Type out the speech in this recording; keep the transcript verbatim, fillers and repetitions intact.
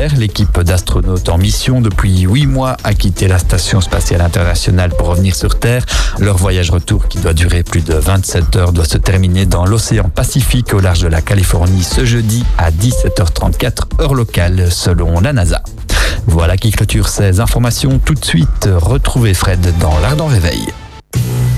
hier, l'équipe d'astronautes en mission depuis huit mois a quitté la Station spatiale internationale pour revenir sur Terre. Leur voyage retour, qui doit durer plus de vingt-sept heures, doit se terminer dans l'océan Pacifique au large de la Californie ce jeudi à dix-sept heures trente-quatre, heure locale, selon la NASA. Voilà qui clôture ces informations. Tout de suite, retrouvez Fred dans l'Ardent Réveil.